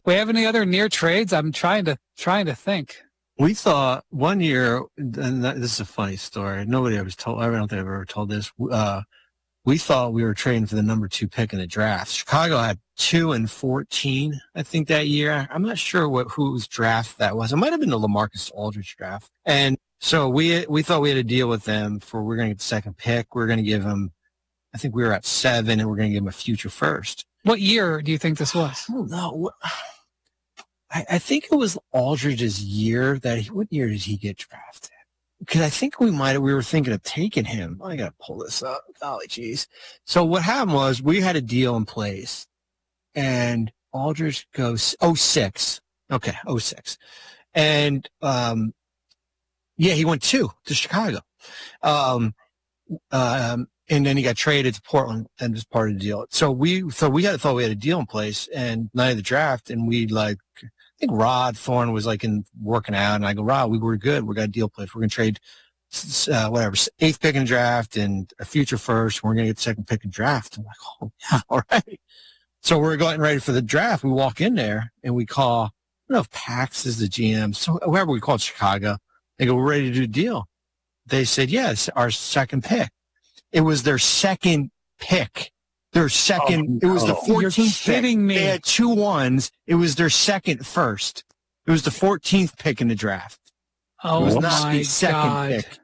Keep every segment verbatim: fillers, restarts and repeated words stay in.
We have any other near trades? I'm trying to trying to think. We thought one year, and that, this is a funny story. Nobody ever told. I don't think I've ever told this. Uh, we thought we were trading for the number two pick in the draft. Chicago had two and fourteen, I think, that year. I'm not sure what whose draft that was. It might have been the LaMarcus Aldridge draft. And so we we thought we had a deal with them for we're going to get the second pick. We're going to give them. I think we were at seven, and we're going to give them a future first. What year do you think this was? I don't know. I, I think it was Aldridge's year that he, what year did he get drafted? Because I think we might we were thinking of taking him. I got to pull this up. Golly jeez. So what happened was we had a deal in place, and Aldridge goes oh six. Okay, oh six. And, um, yeah, he went two to Chicago. Um, um, and then he got traded to Portland and was part of the deal. So we, so we had thought we had a deal in place and night of the draft, and we like, I think Rod Thorne was like in working out, and I go, Rod, we were good. We got a deal placed. We're going to trade, uh, whatever, eighth pick in the draft and a future first. We're going to get the second pick in the draft. I'm like, oh yeah, all right. So we're getting ready for the draft. We walk in there and we call, I don't know if Pax is the G M. So whoever we called Chicago, they go, we're ready to do a deal. They said, yes, our second pick. It was their second pick. Their second, oh, no. It was the fourteenth You're kidding pick. me. They had two ones. It was their second first. It was the fourteenth pick in the draft. Oh, it was my not the second God. pick.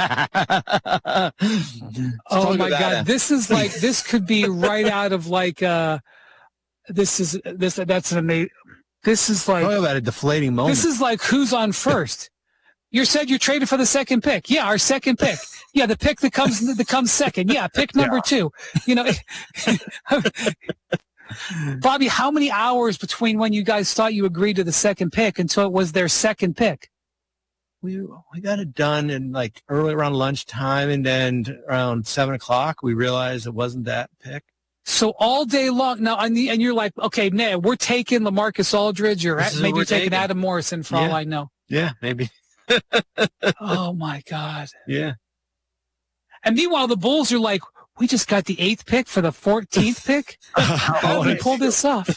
Oh, my God. This is like, this could be right out of like, uh, this is, this, that's an amazing, this is like, talk about a deflating moment. This is like who's on first. You said you're traded for the second pick. Yeah, our second pick. Yeah, the pick that comes that comes second. Yeah, pick number yeah. two. You know, Bobby, how many hours between when you guys thought you agreed to the second pick until it was their second pick? We we got it done in like early around lunchtime, and then around seven o'clock we realized it wasn't that pick. So all day long now, and you're like, okay, nah, we're taking LaMarcus Aldridge, or maybe you're taking, taking Adam Morrison for yeah. all I know. Yeah, maybe. Oh my God. Yeah. And meanwhile, the Bulls are like, we just got the eighth pick for the fourteenth pick. How did we pull this off?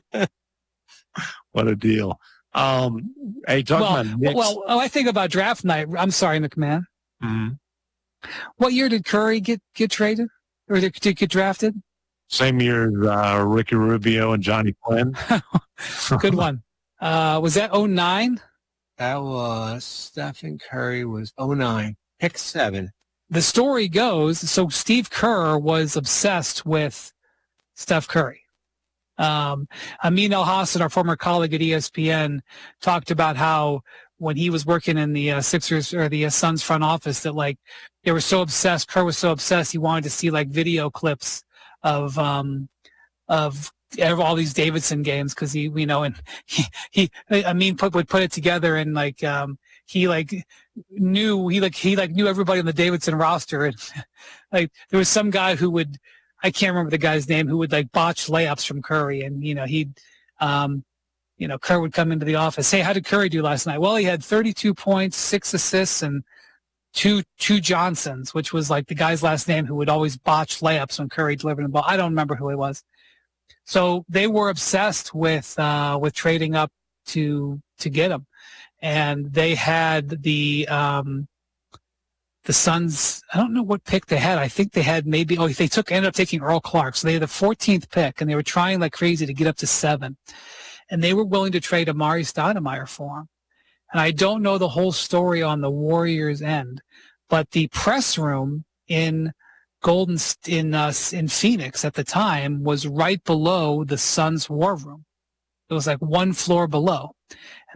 What a deal. Um, hey, talking well, about Knicks. Well, oh, I think about draft night. I'm sorry, McMahon. Mm-hmm. What year did Curry get, get traded or did, did get drafted? Same year as uh, Ricky Rubio and Johnny Flynn. Good one. Uh, was that oh nine? That was Stephen Curry was oh nine, pick seven. The story goes, so Steve Kerr was obsessed with Steph Curry. Um, Amin El-Hassan, our former colleague at E S P N, talked about how when he was working in the uh, Sixers or the uh, Suns front office that like they were so obsessed, Kerr was so obsessed, he wanted to see like video clips of um, of all these Davidson games because he, you know, and he, he I mean, put, would put it together and like, um, he like knew, he like, he like knew everybody on the Davidson roster. And like, there was some guy who would, I can't remember the guy's name, who would like botch layups from Curry. And, you know, he'd, um, you know, Kerr would come into the office. Hey, how did Curry do last night? Well, he had thirty-two points, six assists, and two, two Johnsons, which was like the guy's last name who would always botch layups when Curry delivered the ball. I don't remember who he was. So they were obsessed with uh, with trading up to to get him, and they had the um, the Suns. I don't know what pick they had. I think they had maybe. Oh, they took ended up taking Earl Clark. So they had the fourteenth pick, and they were trying like crazy to get up to seven, and they were willing to trade Amari Stoudemire for him. And I don't know the whole story on the Warriors' end, but the press room in Golden in uh, in Phoenix at the time was right below the Suns' war room. It was like one floor below.